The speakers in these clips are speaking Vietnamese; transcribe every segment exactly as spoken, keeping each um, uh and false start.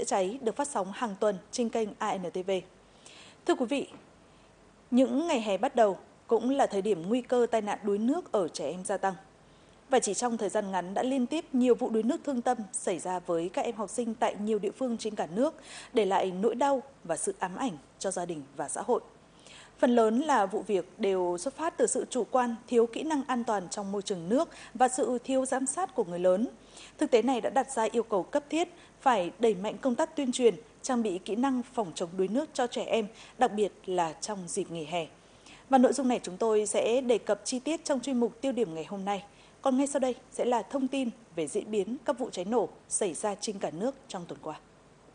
chữa cháy được phát sóng hàng tuần trên kênh a en tê vê. Thưa quý vị, những ngày hè bắt đầu cũng là thời điểm nguy cơ tai nạn đuối nước ở trẻ em gia tăng. Và chỉ trong thời gian ngắn đã liên tiếp nhiều vụ đuối nước thương tâm xảy ra với các em học sinh tại nhiều địa phương trên cả nước, để lại nỗi đau và sự ám ảnh cho gia đình và xã hội. Phần lớn là vụ việc đều xuất phát từ sự chủ quan, thiếu kỹ năng an toàn trong môi trường nước và sự thiếu giám sát của người lớn. Thực tế này đã đặt ra yêu cầu cấp thiết phải đẩy mạnh công tác tuyên truyền, trang bị kỹ năng phòng chống đuối nước cho trẻ em, đặc biệt là trong dịp nghỉ hè. Và nội dung này chúng tôi sẽ đề cập chi tiết trong chuyên mục tiêu điểm ngày hôm nay. Còn ngay sau đây sẽ là thông tin về diễn biến các vụ cháy nổ xảy ra trên cả nước trong tuần qua.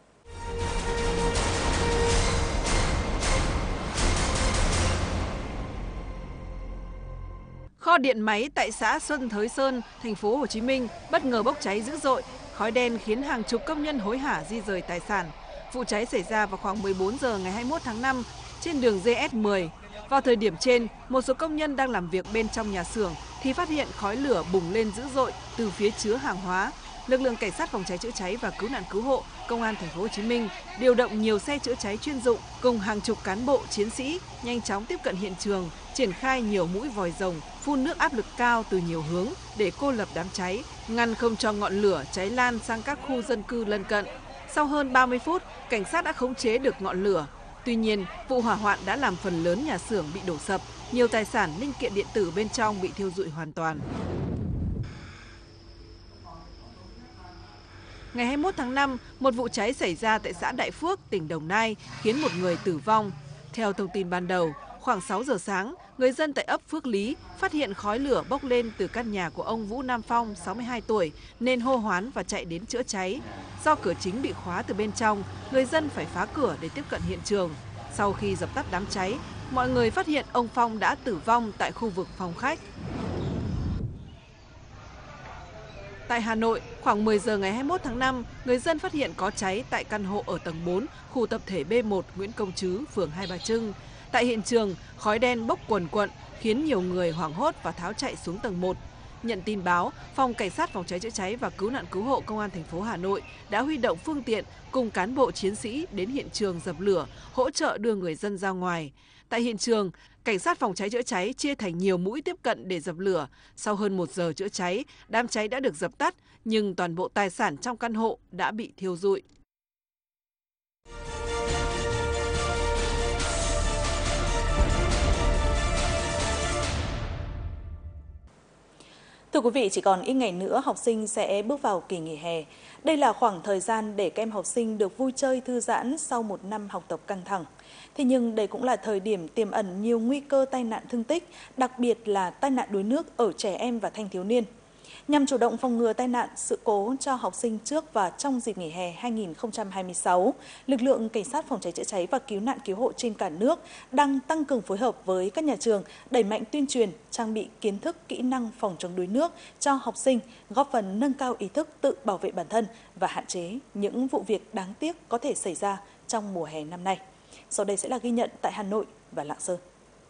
Kho điện máy tại xã Xuân Thới Sơn, thành phố Hồ Chí Minh bất ngờ bốc cháy dữ dội, khói đen khiến hàng chục công nhân hối hả di rời tài sản. Vụ cháy xảy ra vào khoảng mười bốn giờ ngày hai mươi mốt tháng năm trên đường giê ét mười. Vào thời điểm trên, một số công nhân đang làm việc bên trong nhà xưởng thì phát hiện khói lửa bùng lên dữ dội từ phía chứa hàng hóa. Lực lượng cảnh sát phòng cháy chữa cháy và cứu nạn cứu hộ Công an thành phố Hồ Chí Minh điều động nhiều xe chữa cháy chuyên dụng cùng hàng chục cán bộ chiến sĩ nhanh chóng tiếp cận hiện trường, triển khai nhiều mũi vòi rồng phun nước áp lực cao từ nhiều hướng để cô lập đám cháy, ngăn không cho ngọn lửa cháy lan sang các khu dân cư lân cận. Sau hơn ba mươi phút, cảnh sát đã khống chế được ngọn lửa. Tuy nhiên, vụ hỏa hoạn đã làm phần lớn nhà xưởng bị đổ sập, nhiều tài sản linh kiện điện tử bên trong bị thiêu rụi hoàn toàn. Ngày hai mươi mốt tháng năm, một vụ cháy xảy ra tại xã Đại Phước, tỉnh Đồng Nai, khiến một người tử vong. Theo thông tin ban đầu, khoảng sáu giờ sáng, người dân tại ấp Phước Lý phát hiện khói lửa bốc lên từ căn nhà của ông Vũ Nam Phong, sáu mươi hai tuổi, nên hô hoán và chạy đến chữa cháy. Do cửa chính bị khóa từ bên trong, người dân phải phá cửa để tiếp cận hiện trường. Sau khi dập tắt đám cháy, mọi người phát hiện ông Phong đã tử vong tại khu vực phòng khách. Tại Hà Nội, khoảng mười giờ ngày hai mươi mốt tháng năm, người dân phát hiện có cháy tại căn hộ ở tầng bốn, khu tập thể B một Nguyễn Công Trứ, phường Hai Bà Trưng. Tại hiện trường, khói đen bốc quần quận khiến nhiều người hoảng hốt và tháo chạy xuống tầng một. Nhận tin báo, Phòng Cảnh sát phòng cháy chữa cháy và cứu nạn cứu hộ Công an thành phố Hà Nội đã huy động phương tiện cùng cán bộ chiến sĩ đến hiện trường dập lửa, hỗ trợ đưa người dân ra ngoài. Tại hiện trường, cảnh sát phòng cháy chữa cháy chia thành nhiều mũi tiếp cận để dập lửa. Sau hơn một giờ chữa cháy, đám cháy đã được dập tắt, nhưng toàn bộ tài sản trong căn hộ đã bị thiêu rụi. Thưa quý vị, chỉ còn ít ngày nữa học sinh sẽ bước vào kỳ nghỉ hè. Đây là khoảng thời gian để các em học sinh được vui chơi thư giãn sau một năm học tập căng thẳng. Thế nhưng đây cũng là thời điểm tiềm ẩn nhiều nguy cơ tai nạn thương tích, đặc biệt là tai nạn đuối nước ở trẻ em và thanh thiếu niên. Nhằm chủ động phòng ngừa tai nạn, sự cố cho học sinh trước và trong dịp nghỉ hè hai nghìn không trăm hai mươi sáu, lực lượng cảnh sát phòng cháy chữa cháy và cứu nạn cứu hộ trên cả nước đang tăng cường phối hợp với các nhà trường, đẩy mạnh tuyên truyền, trang bị kiến thức, kỹ năng phòng chống đuối nước cho học sinh, góp phần nâng cao ý thức tự bảo vệ bản thân và hạn chế những vụ việc đáng tiếc có thể xảy ra trong mùa hè năm nay. Sau đây sẽ là ghi nhận tại Hà Nội và Lạng Sơn.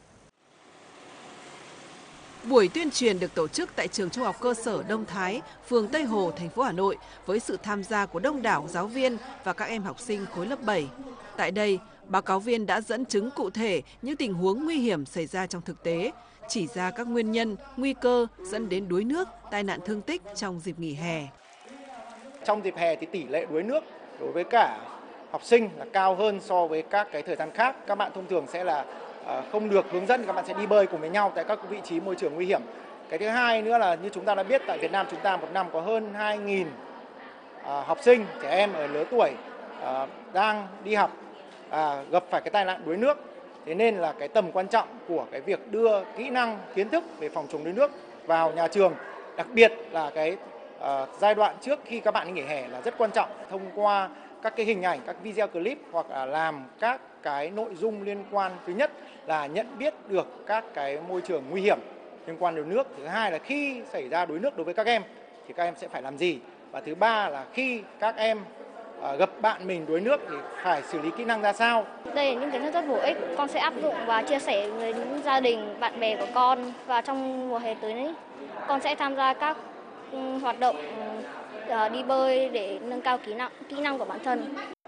Buổi tuyên truyền được tổ chức tại trường Trung học cơ sở Đông Thái, phường Tây Hồ, thành phố Hà Nội với sự tham gia của đông đảo giáo viên và các em học sinh khối lớp bảy. Tại đây, báo cáo viên đã dẫn chứng cụ thể những tình huống nguy hiểm xảy ra trong thực tế, chỉ ra các nguyên nhân, nguy cơ dẫn đến đuối nước, tai nạn thương tích trong dịp nghỉ hè. Trong dịp hè thì tỷ lệ đuối nước đối với cả học sinh là cao hơn so với các cái thời gian khác. Các bạn thông thường sẽ là không được hướng dẫn, các bạn sẽ đi bơi cùng với nhau tại các vị trí môi trường nguy hiểm. Cái thứ hai nữa là như chúng ta đã biết, tại Việt Nam chúng ta một năm có hơn hai nghìn học sinh, trẻ em ở lứa tuổi đang đi học gặp phải cái tai nạn đuối nước. Thế nên là cái tầm quan trọng của cái việc đưa kỹ năng, kiến thức về phòng chống đuối nước vào nhà trường, đặc biệt là cái giai đoạn trước khi các bạn đi nghỉ hè là rất quan trọng, thông qua các cái hình ảnh, các video clip hoặc là làm các cái nội dung liên quan. Thứ nhất là nhận biết được các cái môi trường nguy hiểm liên quan đến nước. Thứ hai là khi xảy ra đuối nước đối với các em thì các em sẽ phải làm gì. Và thứ ba là khi các em gặp bạn mình đuối nước thì phải xử lý kỹ năng ra sao. Đây là những kiến thức rất bổ ích, con sẽ áp dụng và chia sẻ với những gia đình, bạn bè của con. Và trong mùa hè tới này, con sẽ tham gia các hoạt động ờ, đi bơi để nâng cao kỹ năng kỹ năng của bản thân.